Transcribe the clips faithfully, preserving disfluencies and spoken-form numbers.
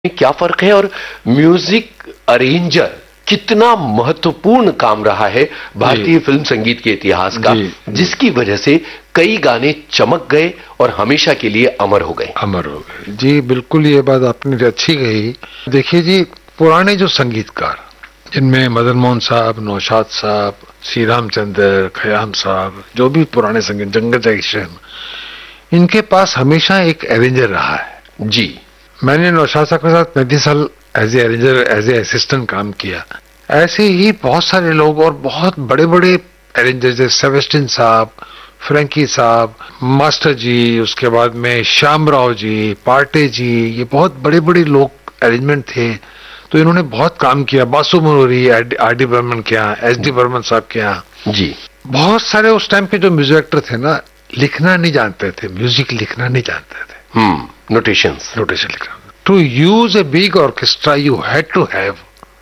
क्या फर्क है और म्यूजिक अरेंजर कितना महत्वपूर्ण काम रहा है भारतीय फिल्म संगीत के इतिहास का, जिसकी वजह से कई गाने चमक गए और हमेशा के लिए अमर हो गए अमर हो गए जी बिल्कुल, ये बात आपने अच्छी कही। देखिए जी, पुराने जो संगीतकार जिनमें मदन मोहन साहब, नौशाद साहब, श्री रामचंद्र, खयाम साहब, जो भी पुराने संगीत, जंगल जैशन, इनके पास हमेशा एक अरेंजर रहा है जी। मैंने नौशाद साहब के साथ पैंतीस साल as a arranger, as a assistant काम किया। ऐसे ही बहुत सारे लोग और बहुत बड़े बड़े अरेंजर जैसे सेबेस्टियन साहब, फ्रैंकी साहब, मास्टर जी, उसके बाद में श्याम राव जी, पार्टे जी, ये बहुत बड़े बड़े लोग अरेंजमेंट थे। तो इन्होंने बहुत काम किया। बासु मनोरी, आर डी बर्मन के यहाँ, एस डी बर्मन साहब के यहाँ जी। बहुत सारे उस टाइम के जो म्यूजिक डायरेक्टर थे ना, लिखना नहीं जानते थे, म्यूजिक लिखना नहीं जानते थे, हम्म नोटेशंस नोटेशन लिखना। To use a big orchestra you had to have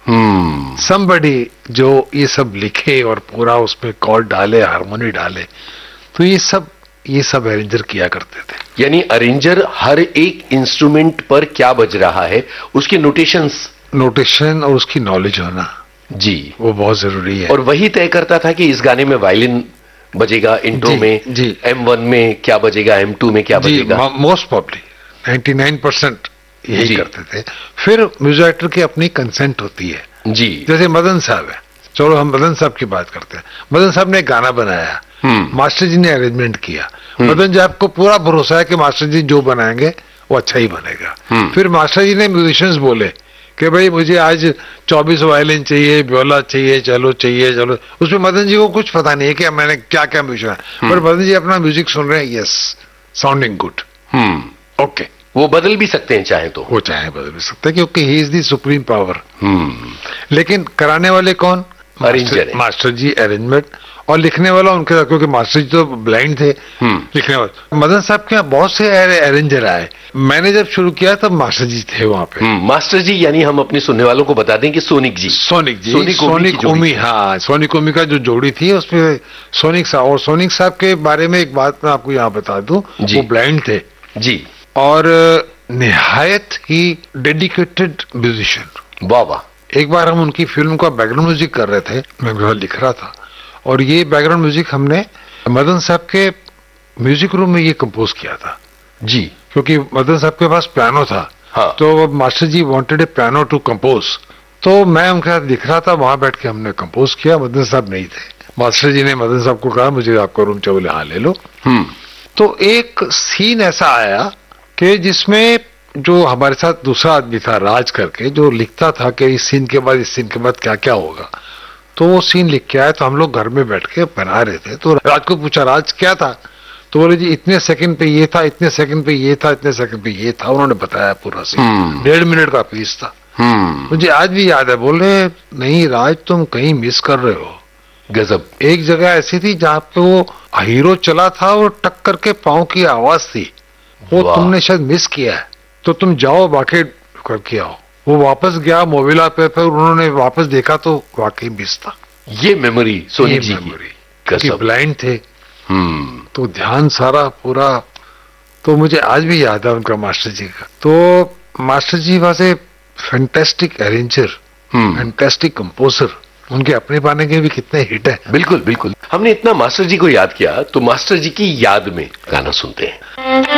somebody जो ये सब लिखे और पूरा उसमें कॉर्ड डाले, हारमोनी डाले। तो ये सब ये सब अरेंजर किया करते थे। यानी अरेंजर हर एक इंस्ट्रूमेंट पर क्या बज रहा है उसके नोटेशंस नोटेशन और उसकी नॉलेज होना जी, वो बहुत जरूरी है। और वही तय करता था कि इस गाने में वायलिन बजेगा इंट्रो में जी, एम वन में क्या बजेगा, एम टू में क्या बजेगा। मोस्ट प्रॉब्ली निन्यानवे परसेंट यही करते थे। फिर म्यूजिक डायरेक्टर की अपनी कंसेंट होती है जी। जैसे मदन साहब है, चलो हम मदन साहब की बात करते हैं। मदन साहब ने गाना बनाया, मास्टर जी ने अरेंजमेंट किया। मदन जी आपको पूरा भरोसा है कि मास्टर जी जो बनाएंगे वो अच्छा ही बनेगा। फिर मास्टर जी ने म्यूजिशियंस बोले कि भाई मुझे आज चौबीस वायलिन चाहिए, व्योला चाहिए, चलो चाहिए चलो। उसमें मदन जी को कुछ पता नहीं है कि मैंने क्या क्या म्यूजिक, पर मदन जी अपना म्यूजिक सुन रहे हैं, यस साउंडिंग गुड, ओके। वो बदल भी सकते हैं चाहे तो, वो चाहे बदल भी सकते हैं क्योंकि he is the supreme power. लेकिन कराने वाले कौन? अरेंजर, मास्टर जी अरेंजमेंट, और लिखने वाला उनके साथ, क्योंकि मास्टर जी तो ब्लाइंड थे लिखने वाले। मदन साहब के यहाँ बहुत से अरेंजर आए। मैंने जब शुरू किया तब मास्टर जी थे वहाँ पे। मास्टर जी यानी हम अपने सुनने वालों को बता दें कि सोनिक जी, सोनिक जी, सोनिक, सोनिक ओमी, हाँ सोनिक ओमी का जो जोड़ी थी उसमें सोनिक साहब। और सोनिक साहब के बारे में एक बात मैं आपको यहाँ बता दूं, वो ब्लाइंड थे जी और निहायत ही डेडिकेटेड म्यूजिशियन। वाह वाह। एक बार हम उनकी फिल्म का बैकग्राउंड म्यूजिक कर रहे थे, मैं लिख रहा था, और ये बैकग्राउंड म्यूजिक हमने मदन साहब के म्यूजिक रूम में ये कंपोज किया था जी, क्योंकि मदन साहब के पास पियानो था। हाँ। तो master ji wanted A piano to compose, तो मैं उनके साथ लिख रहा था, वहां बैठ के हमने कंपोज किया। मदन साहब नहीं थे। मास्टर जी ने मदन साहब को कहा मुझे आपका रूम चाहिए, बोले हाँ ले लो। तो एक सीन ऐसा आया कि जिसमें जो हमारे साथ दूसरा आदमी था राज करके, जो लिखता था कि इस सीन के बाद इस सीन के बाद क्या क्या होगा, तो वो सीन लिख के आया। तो हम लोग घर में बैठ के बना रहे थे, तो राज को पूछा राज क्या था, तो बोले जी इतने सेकंड पे ये था, इतने सेकंड पे ये था, इतने सेकंड पे ये था। उन्होंने बताया पूरा सीन, डेढ़ मिनट का पीस था। मुझे आज भी याद है। बोले नहीं राज तुम कहीं मिस कर रहे हो। गजब। एक जगह ऐसी थी जहाँ पे वो हीरो चला था और टक करके पाँव की आवाज थी, वो तुमने शायद मिस किया है, तो तुम जाओ बाकी करके आओ। वो वापस गया मोबिला पे, फिर उन्होंने वापस देखा तो वाकई मिस था। ये मेमोरी सोनिक जी की, ब्लाइंड थे तो ध्यान सारा पूरा, तो मुझे आज भी याद है उनका, मास्टर जी का। तो master ji was a fantastic arranger, fantastic composer. उनके अपने गाने के भी कितने हिट है। बिल्कुल बिल्कुल। हमने इतना मास्टर जी को याद किया, तो मास्टर जी की याद में गाना सुनते हैं।